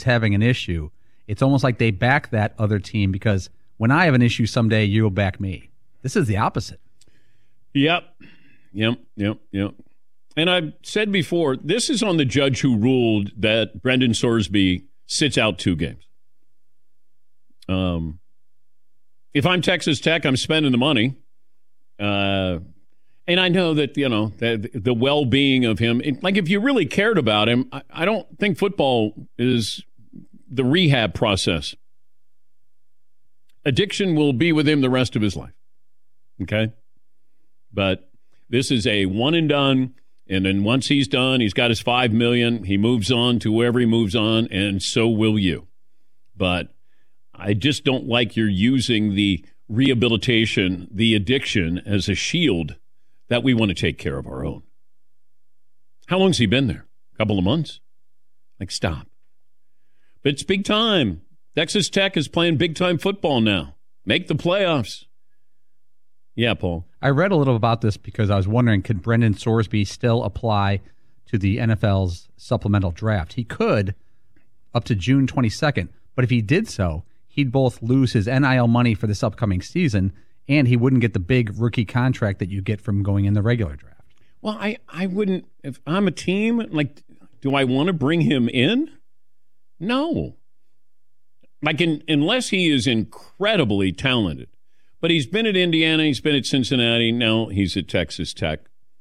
having an issue, it's almost like they back that other team because when I have an issue someday, you'll back me. This is the opposite. Yep. And I've said before, this is on the judge who ruled that Brendan Sorsby sits out 2 games. If I'm Texas Tech, I'm spending the money. And I know that, the well-being of him, if you really cared about him, I don't think football is the rehab process. Addiction will be with him the rest of his life. Okay? But this is a one and done, and then once he's done, he's got his $5 million, he moves on to wherever he moves on, and so will you. But I just don't like you're using the rehabilitation, the addiction, as a shield that we want to take care of our own. How long's he been there? A couple of months? Stop. But it's big time. Texas Tech is playing big-time football now. Make the playoffs. Yeah, Paul. I read a little about this because I was wondering, could Brendan Sorsby still apply to the NFL's supplemental draft? He could up to June 22nd, but if he did so, he'd both lose his NIL money for this upcoming season and he wouldn't get the big rookie contract that you get from going in the regular draft. Well, I wouldn't, if I'm a team, do I want to bring him in? No. Unless he is incredibly talented. But he's been at Indiana, he's been at Cincinnati, now he's at Texas Tech.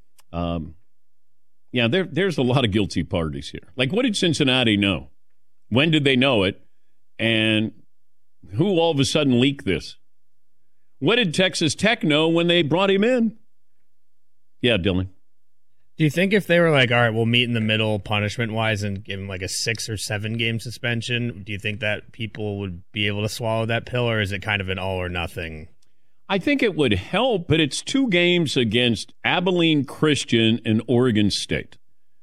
There's a lot of guilty parties here. What did Cincinnati know? When did they know it? And who all of a sudden leaked this? What did Texas Tech know when they brought him in? Yeah, Dylan. Do you think if they were all right, we'll meet in the middle punishment-wise and give him a 6 or 7 game suspension, do you think that people would be able to swallow that pill, or is it kind of an all or nothing? I think it would help, but it's 2 games against Abilene Christian and Oregon State.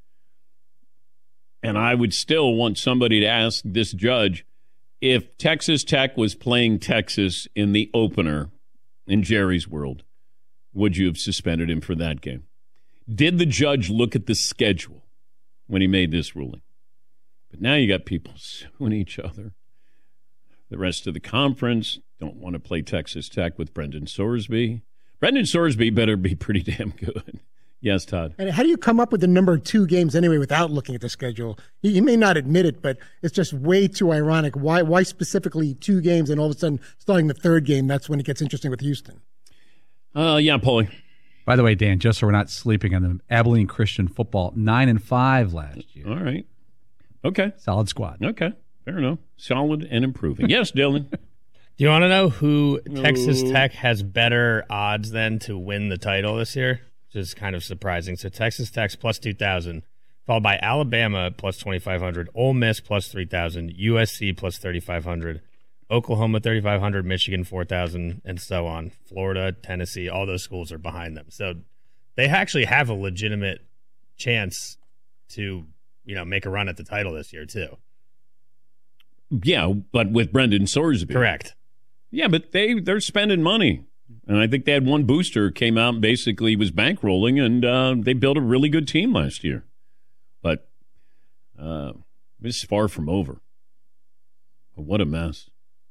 And I would still want somebody to ask this judge, if Texas Tech was playing Texas in the opener in Jerry's World, would you have suspended him for that game? Did the judge look at the schedule when he made this ruling? But now you got people suing each other. The rest of the conference don't want to play Texas Tech with Brendan Sorsby. Brendan Sorsby better be pretty damn good. Yes, Todd. And how do you come up with the number 2 games anyway without looking at the schedule? He may not admit it, but it's just way too ironic. Why specifically 2 games and all of a sudden starting the 3rd game, that's when it gets interesting with Houston? Yeah, Paulie. By the way, Dan, just so we're not sleeping on them, Abilene Christian football, 9-5 last year. All right. Okay. Solid squad. Okay. Fair enough. Solid and improving. Yes, Dylan. Do you want to know who Texas Tech has better odds than to win the title this year? Which is kind of surprising. So Texas Tech's plus 2,000, followed by Alabama plus 2,500, Ole Miss plus 3,000, USC plus 3,500, Oklahoma 3,500, Michigan 4,000, and so on. Florida, Tennessee, all those schools are behind them. So they actually have a legitimate chance to, make a run at the title this year too. Yeah, but with Brendan Sorsby. Correct. Yeah, but they're spending money. And I think they had one booster came out and basically was bankrolling, and they built a really good team last year. But this is far from over. What a mess.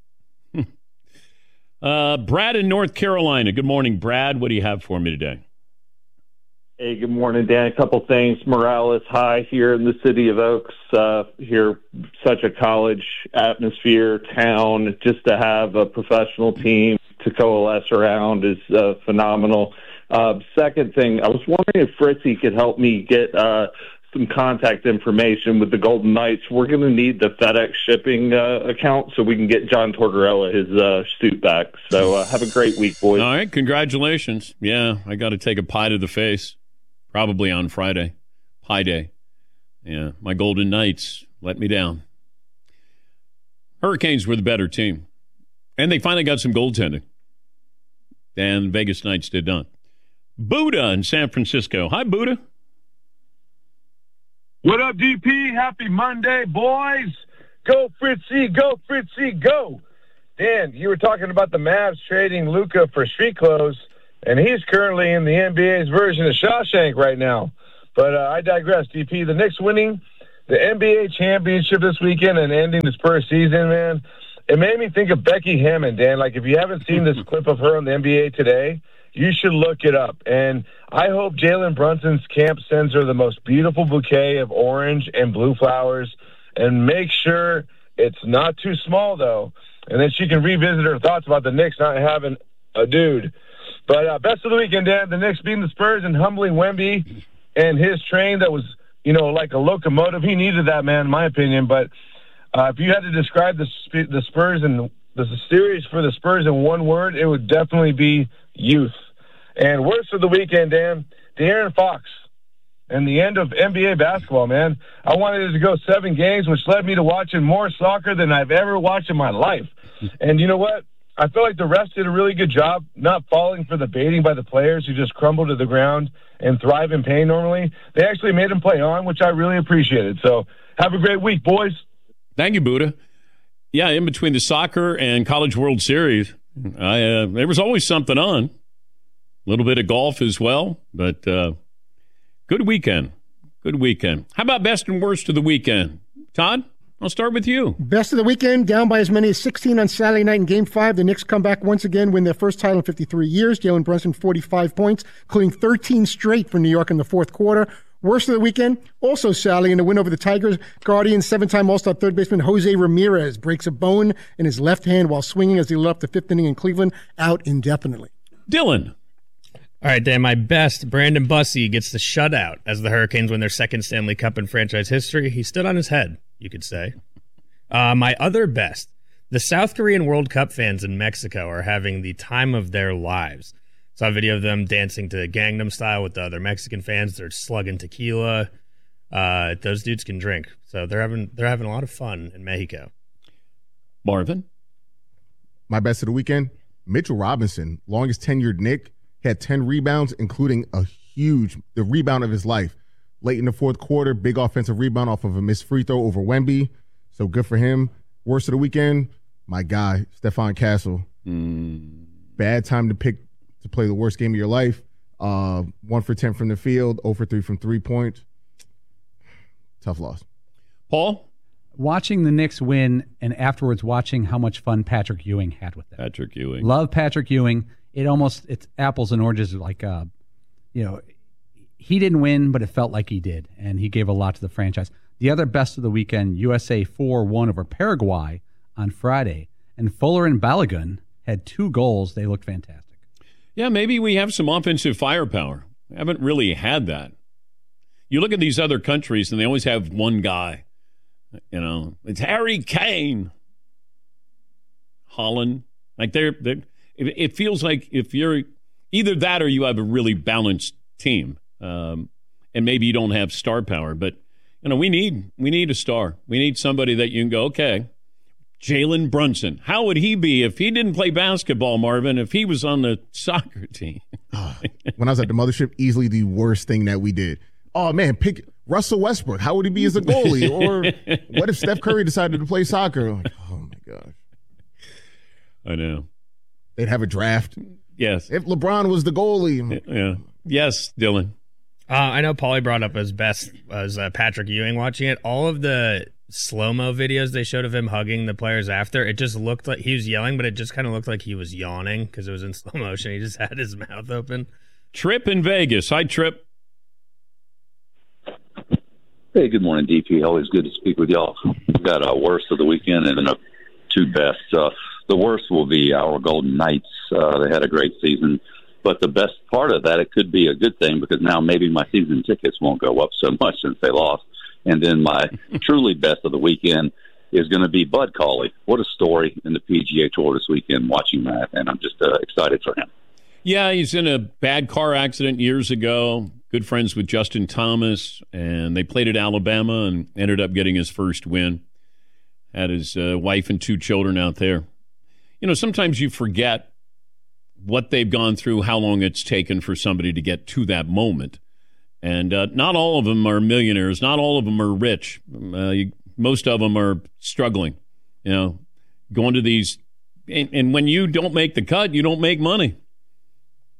Brad in North Carolina. Good morning, Brad. What do you have for me today? Hey, good morning, Dan. A couple things. Morale is high here in the city of Oaks. Here, such a college atmosphere, town. Just to have a professional team to coalesce around is phenomenal. Second thing, I was wondering if Fritzy could help me get some contact information with the Golden Knights. We're going to need the FedEx shipping account so we can get John Tortorella his suit back. So have a great week, boys. All right, congratulations. Yeah, I got to take a pie to the face. Probably on Friday. Pie day. Yeah, my Golden Knights let me down. Hurricanes were the better team. And they finally got some goaltending. And Vegas Knights did not. Buddha in San Francisco. Hi, Buddha. What up, DP? Happy Monday, boys. Go, Fritzy. Go, Fritzy. Go. Dan, you were talking about the Mavs trading Luka for street clothes. And he's currently in the NBA's version of Shawshank right now. But I digress, DP. The Knicks winning the NBA championship this weekend and ending the Spurs season, man, it made me think of Becky Hammond, Dan. Like, if you haven't seen this clip of her on the NBA today, you should look it up. And I hope Jalen Brunson's camp sends her the most beautiful bouquet of orange and blue flowers, and make sure it's not too small, though. And then she can revisit her thoughts about the Knicks not having a dude. But best of the weekend, Dan. The Knicks beating the Spurs and humbling Wemby and his train that was, like a locomotive. He needed that, man, in my opinion. But if you had to describe the Spurs and the series for the Spurs in one word, it would definitely be youth. And worst of the weekend, Dan, De'Aaron Fox and the end of NBA basketball, man. I wanted it to go 7 games, which led me to watching more soccer than I've ever watched in my life. And you know what? I feel like the refs did a really good job not falling for the baiting by the players who just crumble to the ground and thrive in pain normally. They actually made them play on, which I really appreciated. So have a great week, boys. Thank you, Buddha. Yeah, in between the soccer and College World Series, there was always something on. A little bit of golf as well, but good weekend. Good weekend. How about best and worst of the weekend? Todd, I'll start with you. Best of the weekend, down by as many as 16 on Saturday night in Game 5. The Knicks come back once again, win their first title in 53 years. Jalen Brunson, 45 points, including 13 straight for New York in the fourth quarter. Worst of the weekend, also Saturday in the win over the Tigers. Guardians, 7-time All-Star third baseman Jose Ramirez breaks a bone in his left hand while swinging as he led up the fifth inning in Cleveland, out indefinitely. Dylan. All right, Dan, my best, Brandon Bussey gets the shutout as the Hurricanes win their second Stanley Cup in franchise history. He stood on his head, you could say. My other best, the South Korean World Cup fans in Mexico are having the time of their lives. Saw a video of them dancing to Gangnam Style with the other Mexican fans. They're slugging tequila. Those dudes can drink, so they're having a lot of fun in Mexico. Marvin. My best of the weekend, Mitchell Robinson, longest tenured Knick, had 10 rebounds, including the rebound of his life. Late in the fourth quarter, big offensive rebound off of a missed free throw over Wemby. So good for him. Worst of the weekend, my guy, Stephon Castle. Bad time to play the worst game of your life. 1 for 10 from the field, 0 for 3 from 3-point. Tough loss. Paul? Watching the Knicks win and afterwards watching how much fun Patrick Ewing had with it. Patrick Ewing. Love Patrick Ewing. It's apples and oranges. Like, he didn't win, but it felt like he did, and he gave a lot to the franchise. The other best of the weekend, USA 4-1 over Paraguay on Friday, and Fuller and Balogun had 2 goals. They looked fantastic. Yeah, maybe we have some offensive firepower. We haven't really had that. You look at these other countries, and they always have one guy. It's Harry Kane. Holland. Like it feels like if you're either that or you have a really balanced team, and maybe you don't have star power. But we need a star. We need somebody that you can go, okay, Jalen Brunson. How would he be if he didn't play basketball, Marvin? If he was on the soccer team? When I was at the mothership, easily the worst thing that we did. Oh man, pick Russell Westbrook. How would he be as a goalie? Or what if Steph Curry decided to play soccer? I'm like, oh my gosh. I know. They'd have a draft. Yes. If LeBron was the goalie. Yeah. Yes, Dylan. I know Paulie brought up as best as Patrick Ewing watching it. All of the slow-mo videos they showed of him hugging the players after, it just looked like he was yelling, but it just kind of looked like he was yawning because it was in slow motion. He just had his mouth open. Trip in Vegas. Hi, Trip. Hey, good morning, DP. Always good to speak with y'all. We've got a worst of the weekend and then 2 best. The worst will be our Golden Knights. They had a great season. But the best part of that, it could be a good thing because now maybe my season tickets won't go up so much since they lost. And then my truly best of the weekend is going to be Bud Cauley. What a story in the PGA Tour this weekend watching that, and I'm just excited for him. Yeah, he's in a bad car accident years ago. Good friends with Justin Thomas, and they played at Alabama and ended up getting his first win. Had his wife and 2 children out there. Sometimes you forget what they've gone through, how long it's taken for somebody to get to that moment. And not all of them are millionaires. Not all of them are rich. Most of them are struggling, going to these. And when you don't make the cut, you don't make money,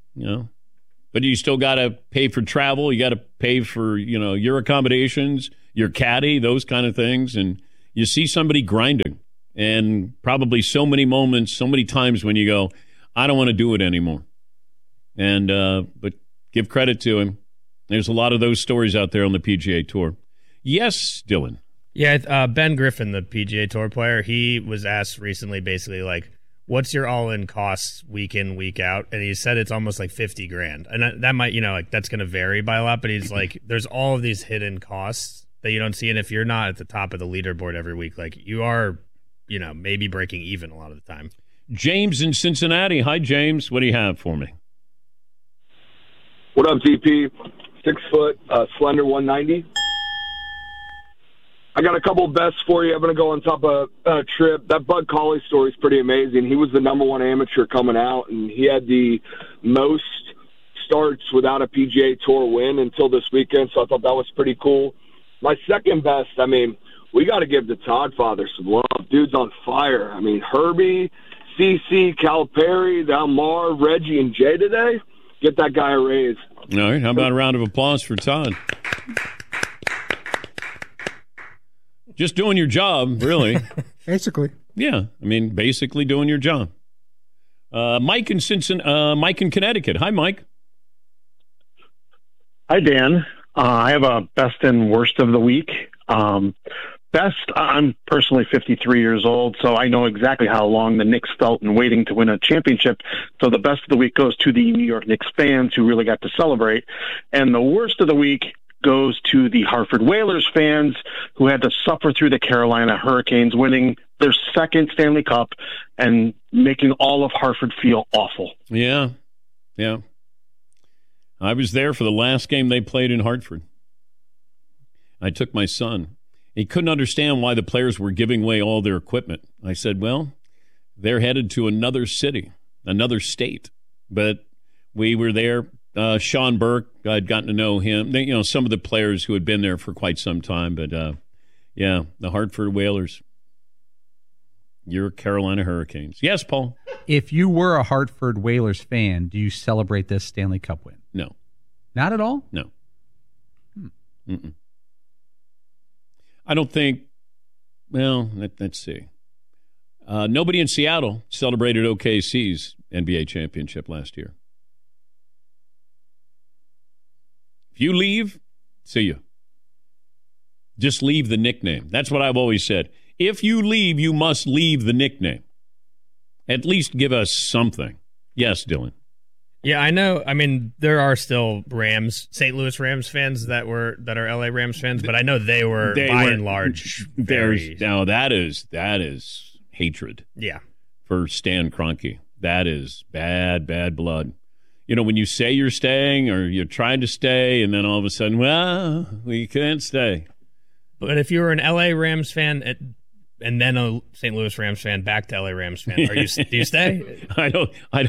But you still got to pay for travel. You got to pay for, your accommodations. your caddy, those kind of things, and you see somebody grinding. And probably so many moments, so many times when you go, I don't want to do it anymore. And but give credit to him. There's a lot of those stories out there on the PGA Tour. Yes, Dylan. Yeah, Ben Griffin, the PGA Tour player, he was asked recently basically like, what's your all-in costs week in, week out? And he said it's almost like $50,000. And that might, like that's going to vary by a lot, but he's like, there's all of these hidden costs that you don't see. And if you're not at the top of the leaderboard every week, like you are, maybe breaking even a lot of the time. James in Cincinnati. Hi, James. What do you have for me? What up, DP? 6 foot, slender 190. I got a couple of bests for you. I'm going to go on top of Tripp. That Bud Cauley story is pretty amazing. He was the number one amateur coming out, and he had the most starts without a PGA Tour win until this weekend, so I thought that was pretty cool. My second best, we got to give the Todd father some love. Dude's on fire. Herbie, CC, Calipari, Almar, Reggie, and Jay today. Get that guy a raise. All right. How about a round of applause for Todd? Just doing your job, really. Basically. Yeah. Basically doing your job. Mike in Connecticut. Hi, Mike. Hi, Dan. I have a best and worst of the week. Best, I'm personally 53 years old, so I know exactly how long the Knicks felt in waiting to win a championship. So the best of the week goes to the New York Knicks fans who really got to celebrate. And the worst of the week goes to the Hartford Whalers fans who had to suffer through the Carolina Hurricanes, winning their second Stanley Cup and making all of Hartford feel awful. Yeah. I was there for the last game they played in Hartford. I took my son. He couldn't understand why the players were giving away all their equipment. I said, well, they're headed to another city, another state. But we were there. Sean Burke, I'd gotten to know him. Some of the players who had been there for quite some time. But, the Hartford Whalers, your Carolina Hurricanes. Yes, Paul? If you were a Hartford Whalers fan, do you celebrate this Stanley Cup win? No. Not at all? No. Mm-mm. I don't think, let's see. Nobody in Seattle celebrated OKC's NBA championship last year. If you leave, see you. Just leave the nickname. That's what I've always said. If you leave, you must leave the nickname. At least give us something. Yes, Dylan. Yeah, I know. There are still St. Louis Rams fans that are LA Rams fans, but I know they were by and large. That is hatred. Yeah, for Stan Kroenke. That is bad blood. When you say you're staying or you're trying to stay, and then all of a sudden, well, we can't stay. But if you were an LA Rams fan and then a St. Louis Rams fan back to LA Rams fan, do you stay? I don't.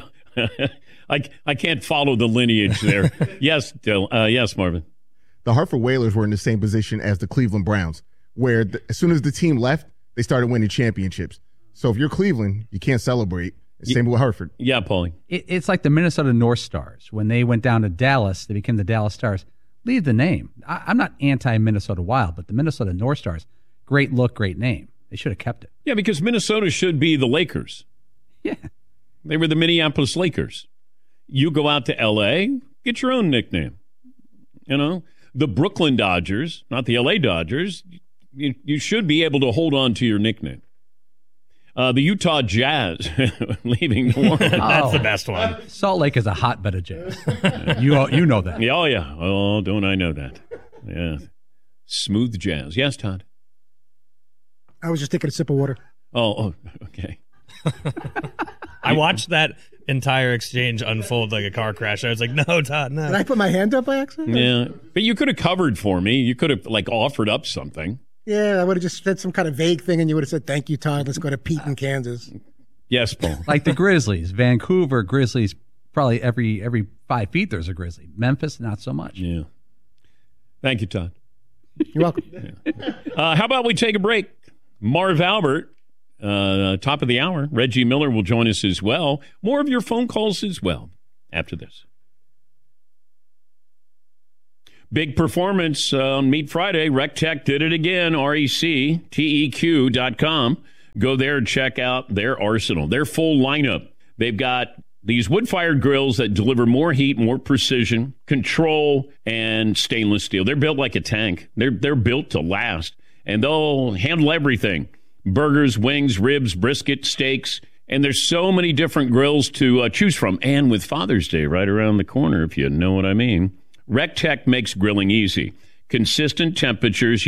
I can't follow the lineage there. Yes, yes, Marvin. The Hartford Whalers were in the same position as the Cleveland Browns, where as soon as the team left, they started winning championships. So if you're Cleveland, you can't celebrate. Same with Hartford. Yeah, Paulie. It's like the Minnesota North Stars. When they went down to Dallas, they became the Dallas Stars. Leave the name. I'm not anti-Minnesota Wild, but the Minnesota North Stars, great look, great name. They should have kept it. Yeah, because Minnesota should be the Lakers. Yeah. They were the Minneapolis Lakers. You go out to L.A., get your own nickname. The Brooklyn Dodgers, not the L.A. Dodgers, you should be able to hold on to your nickname. The Utah Jazz, leaving the world. That's the best one. Salt Lake is a hotbed of jazz. You know that. Oh, yeah. Oh, don't I know that. Yeah. Smooth jazz. Yes, Todd? I was just taking a sip of water. Oh, okay. I watched that entire exchange unfold like a car crash. I was like, no, Todd, no. Did I put my hand up by accident? Yeah. But you could have covered for me. You could have, offered up something. Yeah, I would have just said some kind of vague thing, and you would have said, thank you, Todd. Let's go to Pete in Kansas. Yes, Paul. Like the Grizzlies. Vancouver Grizzlies, probably every 5 feet there's a Grizzly. Memphis, not so much. Yeah. Thank you, Todd. You're welcome. Yeah. How about we take a break? Marv Albert, top of the hour. Reggie Miller will join us as well. More of your phone calls as well after this. Big performance on Meat Friday. RecTech did it again. RecTeq.com. Go there and check out their arsenal, their full lineup. They've got these wood-fired grills that deliver more heat, more precision, control, and stainless steel. They're built like a tank. They're built to last, and they'll handle everything. Burgers, wings, ribs, brisket, steaks, and there's so many different grills to choose from. And with Father's Day right around the corner, if you know what I mean, RecTech makes grilling easy. Consistent temperatures.